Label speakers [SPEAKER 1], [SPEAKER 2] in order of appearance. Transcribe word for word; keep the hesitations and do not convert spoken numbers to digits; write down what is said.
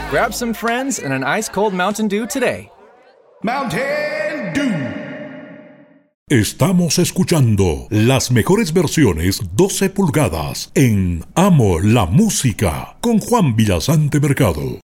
[SPEAKER 1] Grab some friends and an ice-cold Mountain Dew today.
[SPEAKER 2] Mountain Dew.
[SPEAKER 3] Estamos escuchando las mejores versiones doce pulgadas en Amo la Música con Juan Villasante Mercado.